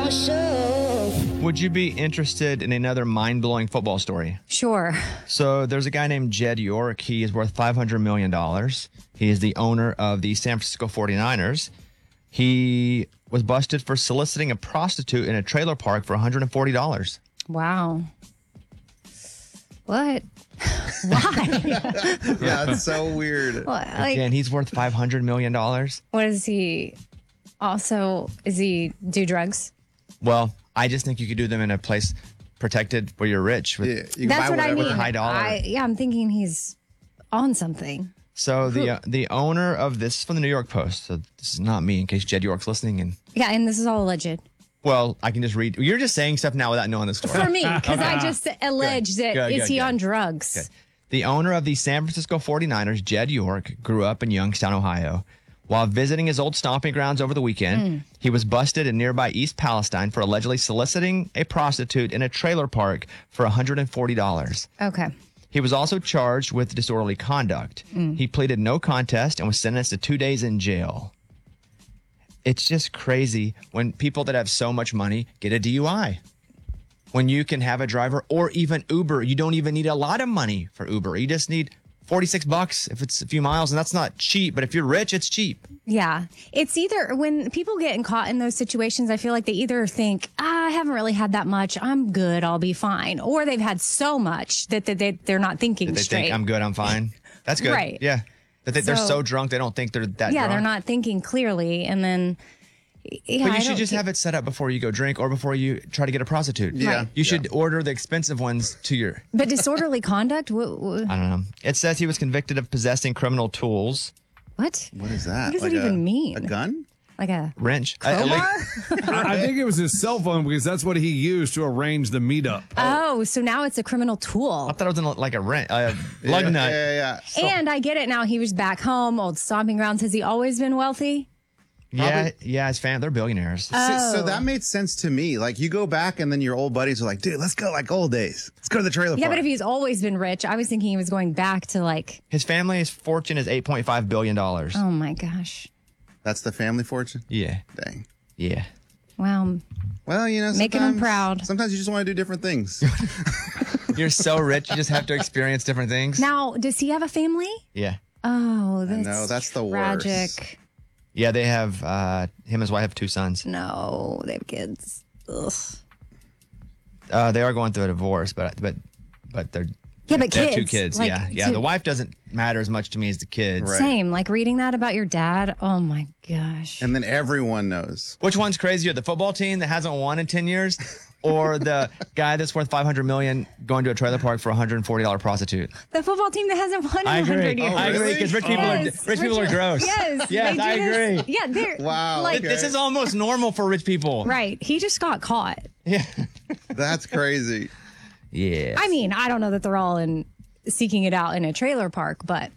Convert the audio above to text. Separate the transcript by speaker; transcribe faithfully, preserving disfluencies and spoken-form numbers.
Speaker 1: Would you be interested in another mind-blowing football story?
Speaker 2: Sure.
Speaker 1: So there's a guy named Jed York. He is worth five hundred million dollars. He is the owner of the San Francisco forty-niners. He was busted for soliciting a prostitute in a trailer park for one hundred forty dollars.
Speaker 2: Wow. What? Why?
Speaker 3: Yeah, it's so weird.
Speaker 2: What, like,
Speaker 1: Again, he's worth five hundred million dollars.
Speaker 2: what is he? Also, is he do drugs?
Speaker 1: Well, I just think you could do them in a place protected where you're rich. With,
Speaker 3: Yeah, you can
Speaker 2: That's
Speaker 3: buy
Speaker 2: what I
Speaker 3: whatever.
Speaker 2: mean.
Speaker 1: high dollar.
Speaker 2: I, yeah, I'm thinking he's on something.
Speaker 1: So the uh, the owner of this is from the New York Post. So this is not me, in case Jed York's listening. And
Speaker 2: Yeah, and this is all alleged.
Speaker 1: well, I can just read. You're just saying stuff now without knowing the story.
Speaker 2: For me, because I just alleged that
Speaker 1: Good,
Speaker 2: is
Speaker 1: good,
Speaker 2: he
Speaker 1: good.
Speaker 2: on drugs?
Speaker 1: Okay. The owner of the San Francisco forty-niners, Jed York, grew up in Youngstown, Ohio. While visiting his old stomping grounds over the weekend, he was busted in nearby East Palestine for allegedly soliciting a prostitute in a trailer park for one hundred forty dollars.
Speaker 2: Okay.
Speaker 1: He was also charged with disorderly conduct. He pleaded no contest and was sentenced to two days in jail. It's just crazy when people that have so much money get a D U I. When you can have a driver or even Uber, you don't even need a lot of money for Uber. You just need forty-six bucks if it's a few miles, and that's not cheap. But if you're rich, it's cheap.
Speaker 2: Yeah. It's either when people get caught in those situations, I feel like they either think, ah, I haven't really had that much. I'm good. I'll be fine. Or they've had so much that they, they, they're not thinking
Speaker 1: They
Speaker 2: straight.
Speaker 1: think I'm good, I'm fine. That's good.
Speaker 2: Right.
Speaker 1: Yeah. That they, they're
Speaker 2: So-
Speaker 1: so drunk they don't think they're that
Speaker 2: yeah,
Speaker 1: drunk.
Speaker 2: they're not thinking clearly. And then, yeah,
Speaker 1: But
Speaker 2: I
Speaker 1: you should
Speaker 2: don't
Speaker 1: just
Speaker 2: thi-
Speaker 1: have it set up before you go drink or before you try to get a prostitute.
Speaker 3: Yeah. Right.
Speaker 1: You should order the expensive ones to your,
Speaker 2: But disorderly conduct? What? What?
Speaker 1: I don't know. It says he was convicted of possessing criminal tools.
Speaker 2: what?
Speaker 3: What is that?
Speaker 2: What does
Speaker 3: Like
Speaker 2: it
Speaker 3: a-
Speaker 2: even mean?
Speaker 3: A gun?
Speaker 2: Like a
Speaker 1: Wrench. I- I like-
Speaker 2: crowbar?
Speaker 4: I think it was his cell phone because that's what he used to arrange the meetup.
Speaker 2: Oh, so now it's a criminal
Speaker 1: I
Speaker 2: tool.
Speaker 1: thought it was in like a wrench, a lug
Speaker 3: yeah,
Speaker 1: nut.
Speaker 3: Yeah, yeah.
Speaker 2: And I get it now. He was back home, old stomping grounds. Has he always been wealthy?
Speaker 1: Yeah, yeah, his family, they're billionaires.
Speaker 2: Uh,
Speaker 3: So, so that made sense to me. Like you go back and then your old buddies are like, dude, let's go like old days. Let's go to the trailer
Speaker 2: Yeah,
Speaker 3: park.
Speaker 2: but if he's always been rich, I was thinking he was going back to like,
Speaker 1: His family's fortune is eight point five billion dollars.
Speaker 2: oh my gosh.
Speaker 3: That's the family fortune?
Speaker 1: Yeah,
Speaker 3: Dang.
Speaker 1: yeah.
Speaker 2: Wow.
Speaker 3: Well, you know,
Speaker 2: Making 'em
Speaker 3: sometimes-
Speaker 2: proud.
Speaker 3: Sometimes you just want to do different things.
Speaker 1: You're so rich, you just have to experience different things.
Speaker 2: Now, does he have a family?
Speaker 1: Yeah.
Speaker 2: Oh, that's
Speaker 3: know, that's the
Speaker 2: tragic.
Speaker 3: worst.
Speaker 1: Yeah, they have, uh, him and his wife have two sons.
Speaker 2: No, they have kids. Ugh.
Speaker 1: Uh, they are going through a divorce, but, but, but they're,
Speaker 2: Yeah, but
Speaker 1: they have two
Speaker 2: kids,
Speaker 1: kids.
Speaker 2: like,
Speaker 1: yeah, yeah.
Speaker 2: two-
Speaker 1: The wife doesn't matter as much to me as the kids.
Speaker 3: Right.
Speaker 2: Same. Like reading that about your dad. Oh my gosh.
Speaker 3: And then everyone knows.
Speaker 1: Which one's crazier, the football team that hasn't won in ten years or the guy that's worth five hundred million dollars going to a trailer park for a one hundred forty dollars prostitute?
Speaker 2: The football team that hasn't won in
Speaker 1: I
Speaker 2: one hundred
Speaker 1: agree.
Speaker 2: years.
Speaker 1: I agree because rich people
Speaker 2: Yes.
Speaker 1: are rich people are
Speaker 2: Rich-
Speaker 1: gross.
Speaker 2: Yes.
Speaker 1: Yes,
Speaker 2: they
Speaker 1: I
Speaker 2: do this-
Speaker 1: agree.
Speaker 2: Yeah, they're
Speaker 3: Wow,
Speaker 2: like
Speaker 3: okay.
Speaker 1: This is almost normal for rich people.
Speaker 2: right. He just got caught.
Speaker 1: Yeah.
Speaker 3: That's crazy.
Speaker 1: Yeah.
Speaker 2: I mean, I don't know that they're all in seeking it out in a trailer park, but